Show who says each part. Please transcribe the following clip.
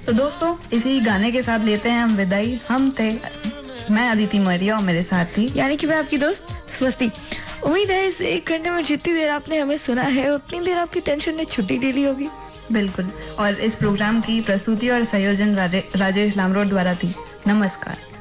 Speaker 1: तो दोस्तों इसी गाने के साथ लेते हैं हम विदाई। हम थे मैं अदिति मौर्य और मेरे साथ थी
Speaker 2: यानी कि मैं आपकी दोस्त स्वस्ति। उम्मीद है इस 1 घंटे में जितनी देर आपने हमें सुना है उतनी देर आपकी टेंशन ने छुट्टी ले ली होगी।
Speaker 1: बिल्कुल। और इस प्रोग्राम की प्रस्तुति और संयोजन राजेश लामरोड द्वारा थी। नमस्कार।